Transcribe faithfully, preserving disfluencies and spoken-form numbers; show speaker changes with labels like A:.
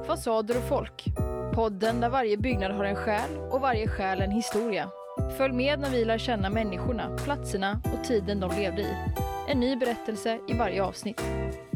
A: Fasader och folk. Podden där varje byggnad har en själ och varje själ en historia. Följ med när vi lär känna människorna, platserna och tiden de levde i. En ny berättelse i varje avsnitt.